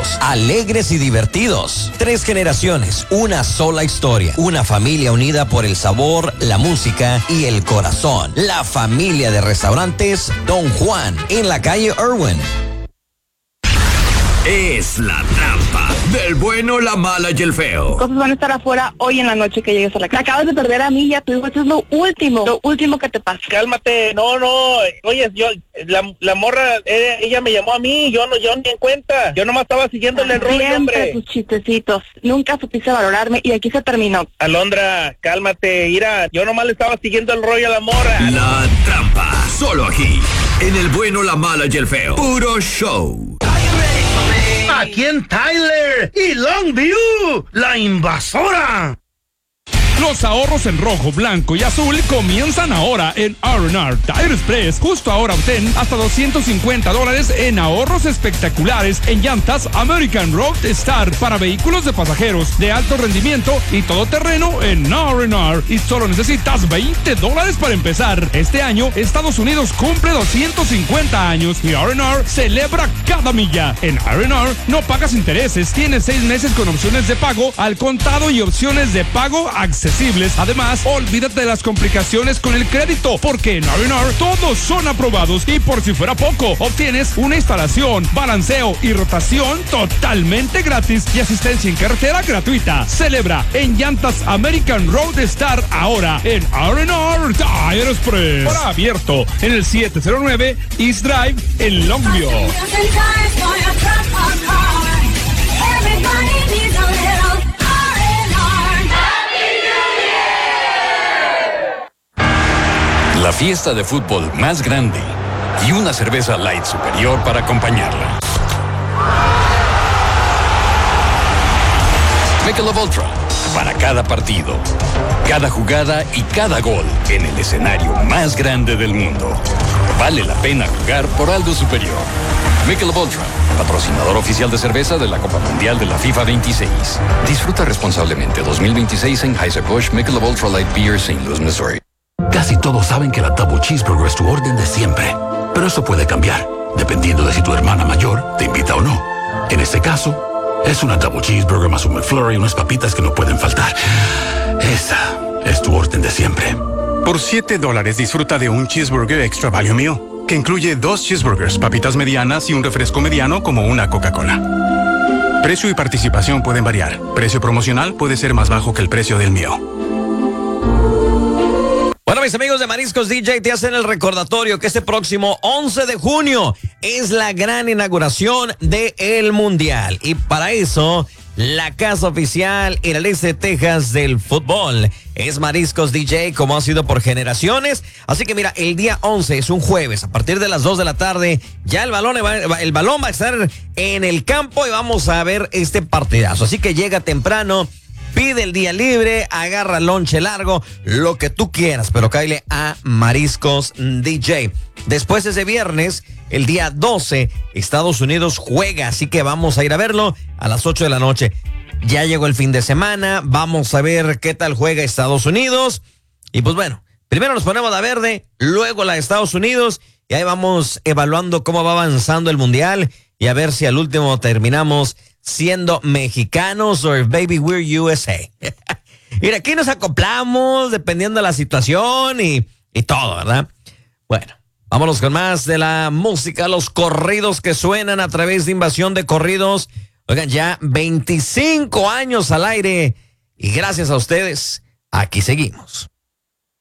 hijos, alegres y divertidos. 3 generaciones, una sola historia. Una familia unida por el sabor, la música y el corazón. La familia de restaurantes Don Juan, en la calle Irwin. Es la trampa del bueno, la mala y el feo. Cosas van a estar afuera hoy en la noche que llegues a la casa. Acabas de perder a mí y a tu hijo. Eso es lo último que te pasa. Cálmate, no, oye, la morra, ella me llamó a mí, yo ni en cuenta. Yo nomás estaba siguiéndole el rollo, hombre. Tus chistecitos. Nunca supiste valorarme y aquí se terminó. Alondra, cálmate, mira, yo nomás le estaba siguiendo el rollo a la morra. La trampa, solo aquí, en el bueno, la mala y el feo. Puro show. Aquí en Tyler y Longview, la invasora. Los ahorros en rojo, blanco y azul comienzan ahora en R&R Tire Express. Justo ahora obtén hasta $250 en ahorros espectaculares en llantas American Roadstar para vehículos de pasajeros de alto rendimiento y todoterreno en R&R. Y solo necesitas $20 para empezar. Este año, Estados Unidos cumple 250 años y R&R celebra cada milla. En R&R no pagas intereses, tienes 6 meses con opciones de pago al contado y opciones de pago accesibles. Además, olvídate de las complicaciones con el crédito, porque en R&R todos son aprobados y por si fuera poco, obtienes una instalación, balanceo y rotación totalmente gratis y asistencia en carretera gratuita. Celebra en llantas American Roadstar ahora en R&R Tire Express. Ahora abierto en el 709 East Drive en Longview. La fiesta de fútbol más grande y una cerveza light superior para acompañarla. Michelob Ultra, para cada partido, cada jugada y cada gol en el escenario más grande del mundo. Vale la pena jugar por algo superior. Michelob Ultra, patrocinador oficial de cerveza de la Copa Mundial de la FIFA 26. Disfruta responsablemente 2026 en Anheuser-Busch Michelob Ultra Light Beer, St. Louis, Missouri. Casi todos saben que la Double Cheeseburger es tu orden de siempre, pero eso puede cambiar, dependiendo de si tu hermana mayor te invita o no. En este caso, es una Double Cheeseburger más un McFlurry y unas papitas que no pueden faltar. Esa es tu orden de siempre. Por $7 disfruta de un Cheeseburger Extra Value Meal, que incluye 2 cheeseburgers, papitas medianas y un refresco mediano como una Coca-Cola. Precio y participación pueden variar. Precio promocional puede ser más bajo que el precio del meal. Bueno, mis amigos de Mariscos DJ te hacen el recordatorio que este próximo 11 de junio es la gran inauguración del Mundial. Y para eso, la casa oficial en el este de Texas del fútbol es Mariscos DJ, como ha sido por generaciones. Así que mira, el día 11 es un jueves, a partir de las 2 de la tarde, ya el balón va a estar en el campo y vamos a ver este partidazo. Así que llega temprano. Pide el día libre, agarra lonche largo, lo que tú quieras, pero cáele a Mariscos DJ. Después ese viernes, el día 12, Estados Unidos juega, así que vamos a ir a verlo a las 8 de la noche. Ya llegó el fin de semana, vamos a ver qué tal juega Estados Unidos. Y pues bueno, primero nos ponemos la verde, luego la de Estados Unidos, y ahí vamos evaluando cómo va avanzando el Mundial y a ver si al último terminamos siendo mexicanos o baby we're USA. Mira, aquí nos acoplamos dependiendo de la situación y todo, ¿verdad? Bueno, vámonos con más de la música, los corridos que suenan a través de Invasión de Corridos. Oigan, ya 25 años al aire y gracias a ustedes, aquí seguimos.